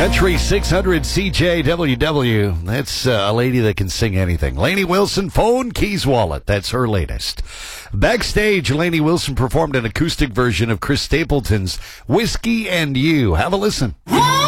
Country 600 CJWW. That's a lady that can sing anything. Lainey Wilson, Phone Keys Wallet. That's her latest. Backstage, Lainey Wilson performed an acoustic version of Chris Stapleton's Whiskey and You. Have a listen.